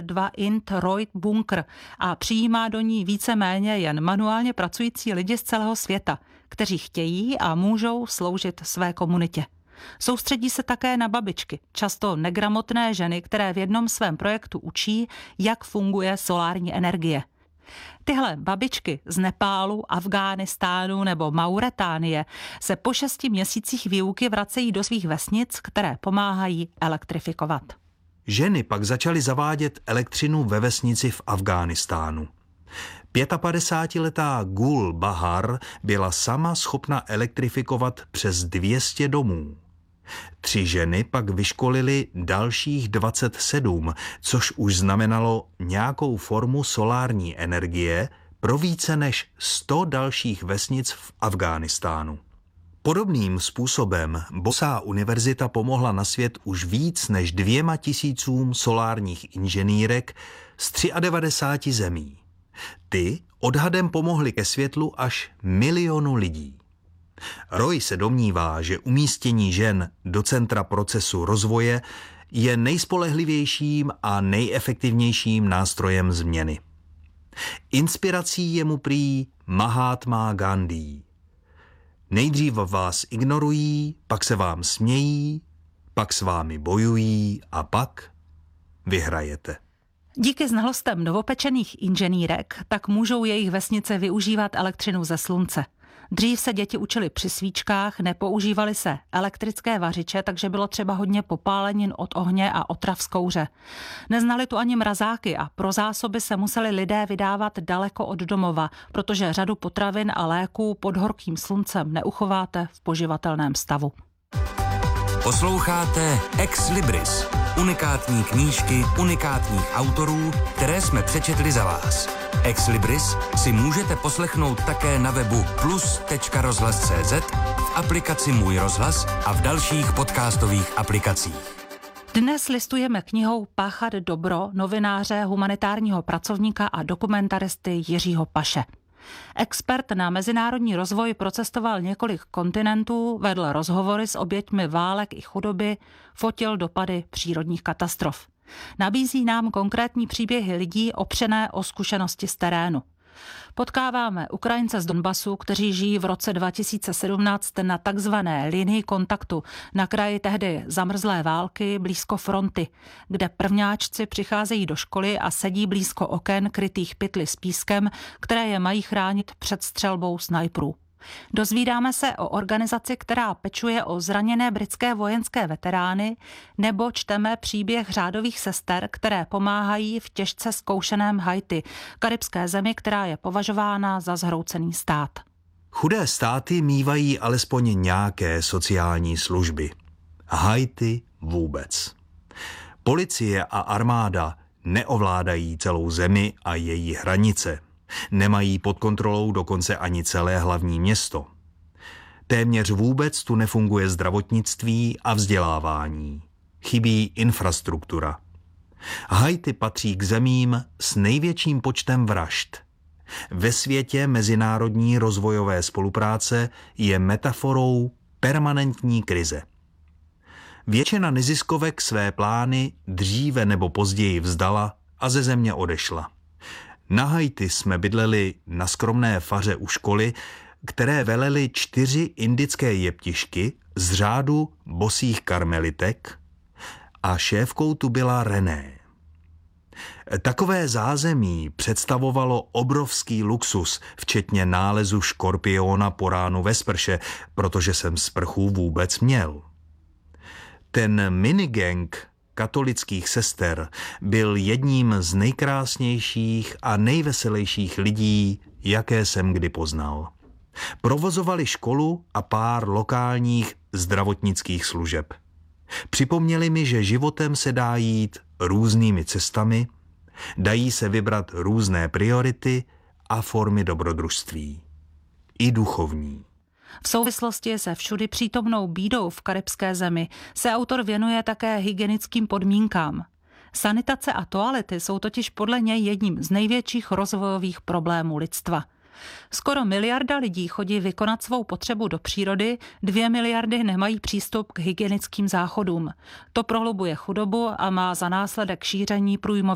2 int Royd bunkr a přijímá do ní víceméně jen manuálně pracující lidi z celého světa, kteří chtějí a můžou sloužit své komunitě. Soustředí se také na babičky, často negramotné ženy, které v jednom svém projektu učí, jak funguje solární energie. Tyhle babičky z Nepálu, Afghánistánu nebo Mauretánie se po 6 měsících výuky vracejí do svých vesnic, které pomáhají elektrifikovat. Ženy pak začaly zavádět elektřinu ve vesnici v Afghánistánu. 55letá Gul Bahar byla sama schopna elektrifikovat přes 200 domů. 3 ženy pak vyškolily dalších 27, což už znamenalo nějakou formu solární energie pro více než 100 dalších vesnic v Afghánistánu. Podobným způsobem Bosá univerzita pomohla na svět už víc než 2 000 solárních inženýrek z 93 zemí. Ty odhadem pomohly ke světlu až 1 milionu lidí. Roy se domnívá, že umístění žen do centra procesu rozvoje je nejspolehlivějším a nejefektivnějším nástrojem změny. Inspirací je mu prý Mahatma Gandhi. Nejdřív vás ignorují, pak se vám smějí, pak s vámi bojují a pak vyhrajete. Díky znalostem novopečených inženýrek tak můžou jejich vesnice využívat elektřinu ze slunce. Dřív se děti učily při svíčkách, nepoužívaly se elektrické vařiče, takže bylo třeba hodně popálenin od ohně a otrav z kouře. Neznali tu ani mrazáky a pro zásoby se museli lidé vydávat daleko od domova, protože řadu potravin a léků pod horkým sluncem neuchováte v poživatelném stavu. Posloucháte Ex Libris, unikátní knížky unikátních autorů, které jsme přečetli za vás. Ex Libris si můžete poslechnout také na webu plus.rozhlas.cz, v aplikaci Můj rozhlas a v dalších podcastových aplikacích. Dnes listujeme knihou Páchat dobro novináře, humanitárního pracovníka a dokumentaristy Jiřího Paše. Expert na mezinárodní rozvoj procestoval několik kontinentů, vedl rozhovory s oběťmi válek i chudoby, fotil dopady přírodních katastrof. Nabízí nám konkrétní příběhy lidí opřené o zkušenosti z terénu. Potkáváme Ukrajince z Donbasu, kteří žijí v roce 2017 na takzvané linii kontaktu na kraji tehdy zamrzlé války blízko fronty, kde prvňáčci přicházejí do školy a sedí blízko oken krytých pytly s pískem, které je mají chránit před střelbou snajprů. Dozvídáme se o organizaci, která pečuje o zraněné britské vojenské veterány, nebo čteme příběh řádových sester, které pomáhají v těžce zkoušeném Haiti, karibské zemi, která je považována za zhroucený stát. Chudé státy mívají alespoň nějaké sociální služby. Haiti vůbec. Policie a armáda neovládají celou zemi a její hranice. Nemají pod kontrolou dokonce ani celé hlavní město. Téměř vůbec tu nefunguje zdravotnictví a vzdělávání. Chybí infrastruktura. Haiti patří k zemím s největším počtem vražd. Ve světě mezinárodní rozvojové spolupráce je metaforou permanentní krize. Většina neziskovek své plány dříve nebo později vzdala a ze země odešla. Na Haiti jsme bydleli na skromné faře u školy, které velely 4 indické jeptišky z řádu bosých karmelitek a šéfkou tu byla René. Takové zázemí představovalo obrovský luxus, včetně nálezu škorpiona po ránu ve sprše, protože jsem sprchu vůbec měl. Ten minigang katolických sester byl jedním z nejkrásnějších a nejveselějších lidí, jaké jsem kdy poznal. Provozovali školu a pár lokálních zdravotnických služeb. Připomněli mi, že životem se dá jít různými cestami, dají se vybrat různé priority a formy dobrodružství. I duchovní. V souvislosti se všudy přítomnou bídou v karibské zemi se autor věnuje také hygienickým podmínkám. Sanitace a toalety jsou totiž podle něj jedním z největších rozvojových problémů lidstva. Skoro 1 miliarda lidí chodí vykonat svou potřebu do přírody, 2 miliardy nemají přístup k hygienickým záchodům. To prohlubuje chudobu a má za následek šíření průjmových